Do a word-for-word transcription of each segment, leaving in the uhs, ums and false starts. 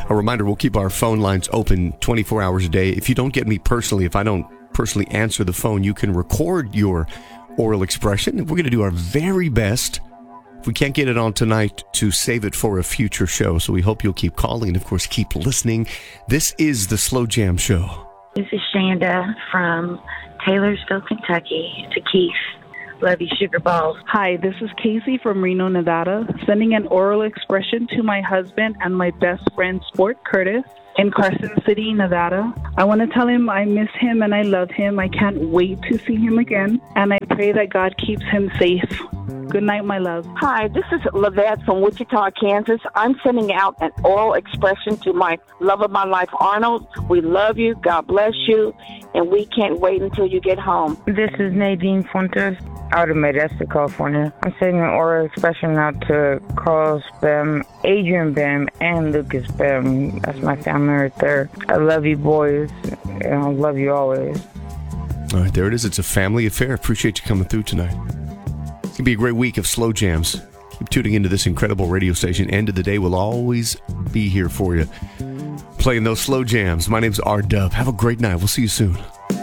A reminder, we'll keep our phone lines open twenty-four hours a day. If you don't get me personally, if I don't personally answer the phone, you can record your oral expression. We're going to do our very best, if we can't get it on tonight, to save it for a future show. So we hope you'll keep calling and, of course, keep listening. This is the Slow Jam Show. This is Shanda from Taylorsville, Kentucky, to Keith. Love you, sugar balls. Hi, this is Casey from Reno, Nevada, sending an oral expression to my husband and my best friend, Sport Curtis, in Carson City, Nevada. I want to tell him I miss him and I love him. I can't wait to see him again, and I pray that God keeps him safe. Good night, my love. Hi, this is Lavette from Wichita, Kansas. I'm sending out an oral expression to my love of my life, Arnold. We love you. God bless you. And we can't wait until you get home. This is Nadine Fuentes out of Modesto, California. I'm sending an oral expression out to Carlos Bem, Adrian Bem, and Lucas Bem. That's my family right there. I love you, boys, and I love you always. All right, there it is. It's a family affair. Appreciate you coming through tonight. It's going to be a great week of slow jams. Keep tuning into this incredible radio station. End of the day, we'll always be here for you, playing those slow jams. My name's R Dub. Have a great night. We'll see you soon.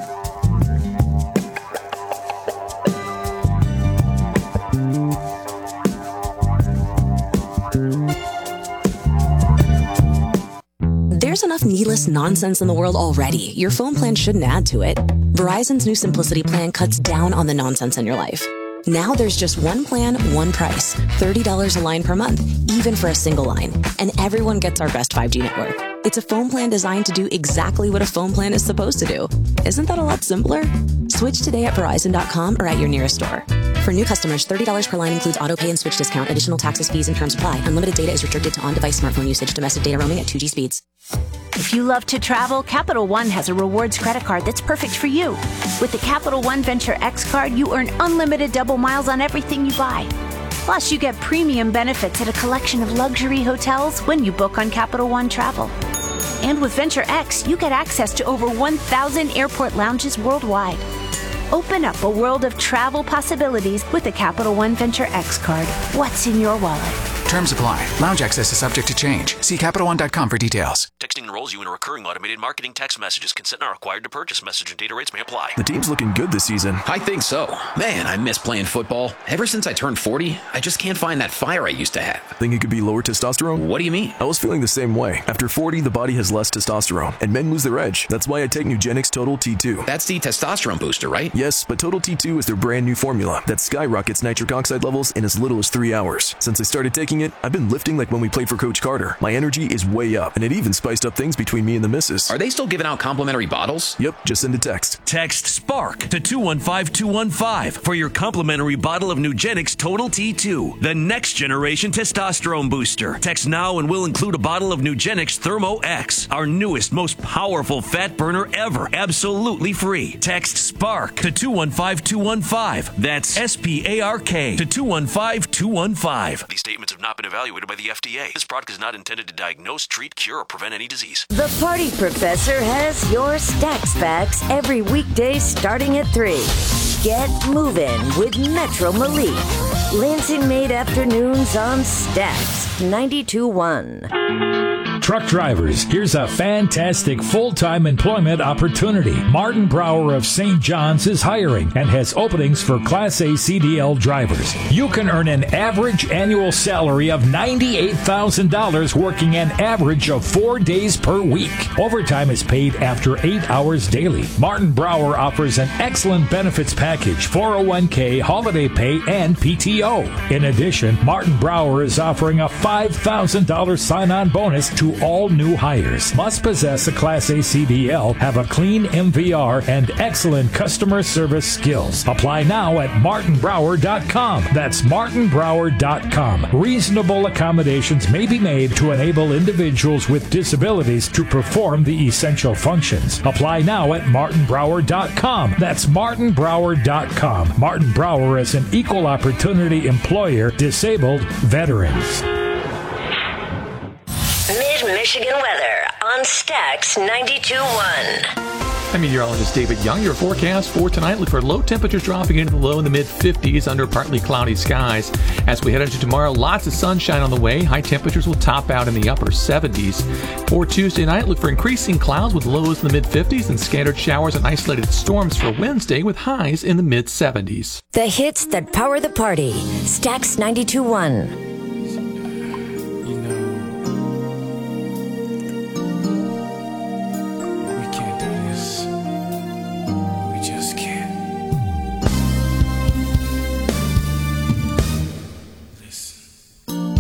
There's enough needless nonsense in the world already. Your phone plan shouldn't add to it. Verizon's new Simplicity plan cuts down on the nonsense in your life. Now there's just one plan, one price. thirty dollars a line per month, even for a single line. And everyone gets our best five G network. It's a phone plan designed to do exactly what a phone plan is supposed to do. Isn't that a lot simpler? Switch today at Verizon dot com or at your nearest store. For new customers, thirty dollars per line includes auto pay and switch discount. Additional taxes, fees, and terms apply. Unlimited data is restricted to on-device smartphone usage. Domestic data roaming at two G speeds. If you love to travel, Capital One has a rewards credit card that's perfect for you. With the Capital One Venture X card, you earn unlimited double miles on everything you buy. Plus, you get premium benefits at a collection of luxury hotels when you book on Capital One Travel. And with Venture X, you get access to over one thousand airport lounges worldwide. Open up a world of travel possibilities with the Capital One Venture X card. What's in your wallet? Terms apply. Lounge access is subject to change. See Capital One dot com for details. Texting enrolls you in a recurring automated marketing text messages. Consent not required to purchase. Message and data rates may apply. The team's looking good this season. I think so. Man, I miss playing football. Ever since I turned forty, I just can't find that fire I used to have. Think it could be lower testosterone? What do you mean? I was feeling the same way. After forty, the body has less testosterone, and men lose their edge. That's why I take Nugenix Total T two. That's the testosterone booster, right? Yes, but Total T two is their brand new formula that skyrockets nitric oxide levels in as little as three hours. Since I started taking it, I've been lifting like when we played for Coach Carter. My energy is way up, and it even spiced up things between me and the missus. Are they still giving out complimentary bottles? Yep, just send a text. Text SPARK to two one five two one five for your complimentary bottle of Nugenix Total T two, the next generation testosterone booster. Text now and we'll include a bottle of Nugenix Thermo X, our newest, most powerful fat burner ever, absolutely free. Text SPARK to two one five two one five. That's S P A R K to two one five two one five. These statements have not been evaluated by the F D A. This product is not intended to diagnose, treat, cure, or prevent any disease. The Party Professor has your Stacks Facts every weekday starting at three. Get moving with Metro Malik. Lansing Made Afternoons on Stacks ninety-two point one. Truck drivers, here's a fantastic full-time employment opportunity. Martin Brower of Saint John's is hiring and has openings for Class A C D L drivers. You can earn an average annual salary of ninety-eight thousand dollars working an average of four days per week. Overtime is paid after eight hours daily. Martin Brower offers an excellent benefits package, four oh one k, holiday pay, and P T O. In addition, Martin Brower is offering a five thousand dollars sign-on bonus to all new hires. Must possess a Class A C D L, have a clean M V R, and excellent customer service skills. Apply now at martin brower dot com. That's martin brower dot com. Reasonable accommodations may be made to enable individuals with disabilities to perform the essential functions. Apply now at martin brower dot com. That's martin brower dot com. Martin Brower is an equal opportunity employer, disabled veterans. Mid-Michigan weather on Stacks ninety-two point one. I'm meteorologist David Young. Your forecast for tonight, look for low temperatures dropping into the low in the mid fifties under partly cloudy skies. As we head into tomorrow, lots of sunshine on the way. High temperatures will top out in the upper seventies. For Tuesday night, look for increasing clouds with lows in the mid fifties and scattered showers and isolated storms for Wednesday with highs in the mid seventies. The hits that power the party. Stax ninety-two point one.